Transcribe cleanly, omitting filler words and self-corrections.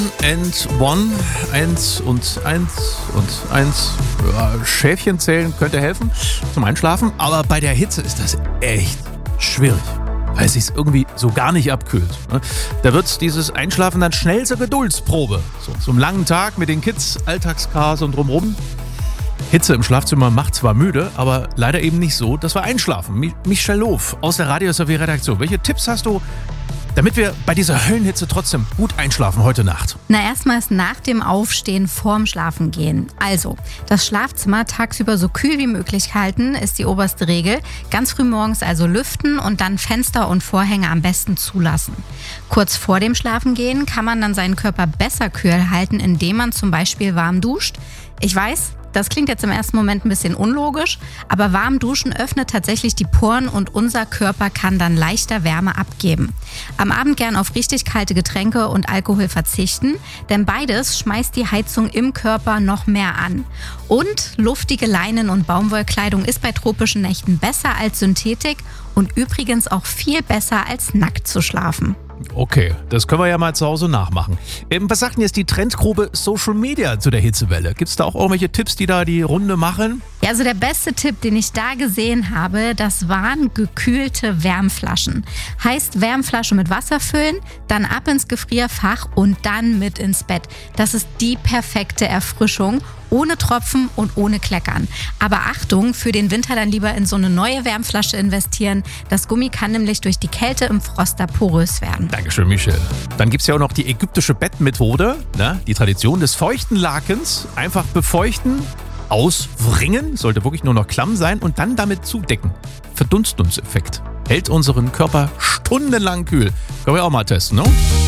and one. 1 und 1 und 1. Ja, Schäfchen zählen könnte helfen zum Einschlafen. Aber bei der Hitze ist das echt schwierig, weil es sich irgendwie so gar nicht abkühlt. Da wird dieses Einschlafen dann schnell zur Geduldsprobe. So einem langen Tag mit den Kids, Alltagschaos und drumherum. Hitze im Schlafzimmer macht zwar müde, aber leider eben nicht so, dass wir einschlafen. Michel Lof aus der Radio SRW-Redaktion. Welche Tipps hast du, damit wir bei dieser Höllenhitze trotzdem gut einschlafen heute Nacht? Na, erstmal ist nach dem Aufstehen vorm Schlafengehen. Also, das Schlafzimmer tagsüber so kühl wie möglich halten, ist die oberste Regel. Ganz früh morgens also lüften und dann Fenster und Vorhänge am besten zulassen. Kurz vor dem Schlafengehen kann man dann seinen Körper besser kühl halten, indem man zum Beispiel warm duscht. Ich weiß, das klingt jetzt im ersten Moment ein bisschen unlogisch, aber warm duschen öffnet tatsächlich die Poren und unser Körper kann dann leichter Wärme abgeben. Am Abend gern auf richtig kalte Getränke und Alkohol verzichten, denn beides schmeißt die Heizung im Körper noch mehr an. Und luftige Leinen- und Baumwollkleidung ist bei tropischen Nächten besser als Synthetik und übrigens auch viel besser als nackt zu schlafen. Okay, das können wir ja mal zu Hause nachmachen. Was sagt denn jetzt die Trendgrube Social Media zu der Hitzewelle? Gibt es da auch irgendwelche Tipps, die da die Runde machen? Ja, also der beste Tipp, den ich da gesehen habe, das waren gekühlte Wärmflaschen. Heißt, Wärmflasche mit Wasser füllen, dann ab ins Gefrierfach und dann mit ins Bett. Das ist die perfekte Erfrischung, ohne Tropfen und ohne Kleckern. Aber Achtung, für den Winter dann lieber in so eine neue Wärmflasche investieren. Das Gummi kann nämlich durch die Kälte im Froster porös werden. Dankeschön, Michel. Dann gibt es ja auch noch die ägyptische Bettmethode, die Tradition des feuchten Lakens. Einfach befeuchten, auswringen, sollte wirklich nur noch klamm sein und dann damit zudecken. Verdunstungseffekt. Hält unseren Körper stundenlang kühl. Können wir auch mal testen, ne?